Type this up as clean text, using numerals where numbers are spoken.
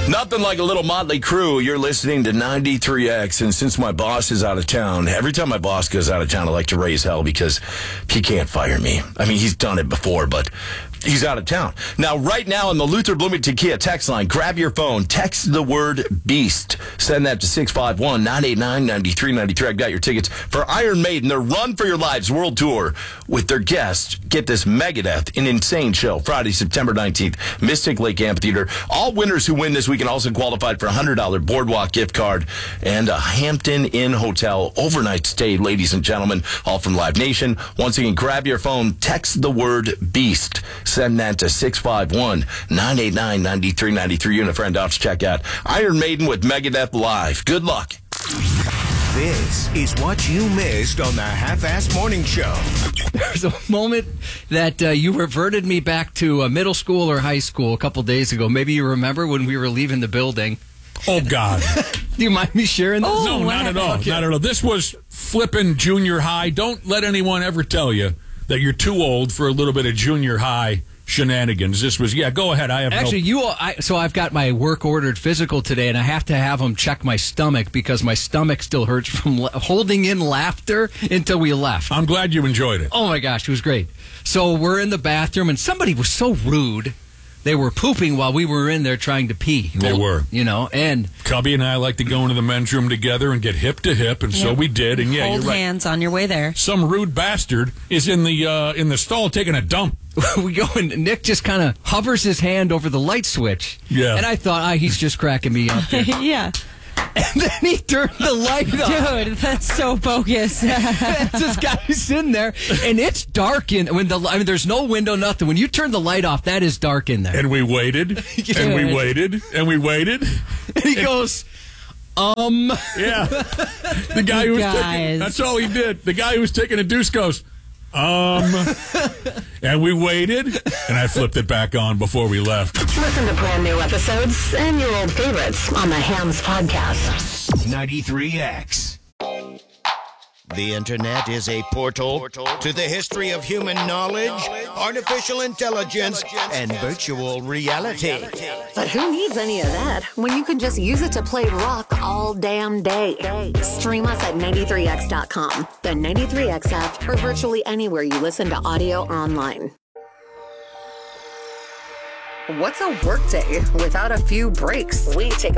Nothing like a little Motley Crue. You're listening to 93X, and since my boss is out of town, every time my boss goes out of town, I like to raise hell because he can't fire me. I mean, he's done it before, but he's out of town. Now, right now on the Luther Bloomington Kia text line, grab your phone, text the word BEAST. Send that to 651-989-9393. I've got your tickets for Iron Maiden, their Run for Your Lives World Tour with their guest, get this, Megadeth, an insane show, Friday, September 19th, Mystic Lake Amphitheater. All winners who win this weekend also qualified for a $100 Boardwalk gift card and a Hampton Inn Hotel overnight stay, ladies and gentlemen, all from Live Nation. Once again, grab your phone, text the word BEAST. Send that to 651-989-9393. You and a friend out to check out Iron Maiden with Megadeth live. Good luck. This is what you missed on the Half-Ass Morning Show. There's a moment that you reverted me back to middle school or high school a couple days ago. Maybe you remember when we were leaving the building. Oh, God. Do you mind me sharing this? No, not at all. Okay. Not at all. This was flipping junior high. Don't let anyone ever tell you that you're too old for a little bit of junior high shenanigans. This was, go ahead. So I've got my work ordered physical today, and I have to have them check my stomach because my stomach still hurts from holding in laughter until we left. I'm glad you enjoyed it. Oh my gosh, it was great. So we're in the bathroom, and somebody was so rude. They were pooping while we were in there trying to pee. They were. And Cubby and I like to go into the men's room together and get hip to hip, and so we did. And hold you're right. hands on your way there. Some rude bastard is in the stall taking a dump. We go, and Nick just kind of hovers his hand over the light switch. Yeah. And I thought, he's just cracking me up there. Yeah. And then he turned the light on. Dude, that's so bogus. This guy's in there, and it's dark there's no window, nothing. When you turn the light off, that is dark in there. And we waited, and we waited, and we waited. And he goes, Yeah. The guy who was that's all he did. The guy who was taking a deuce goes, and we waited, and I flipped it back on before we left. Listen to brand new episodes and your old favorites on the Hams Podcast. 93X. The Internet is a portal to the history of human knowledge, artificial intelligence, and virtual reality. But who needs any of that when you can just use it to play rock all damn day? Stream us at 93x.com, the 93X app, or virtually anywhere you listen to audio online. What's a workday without a few breaks? We take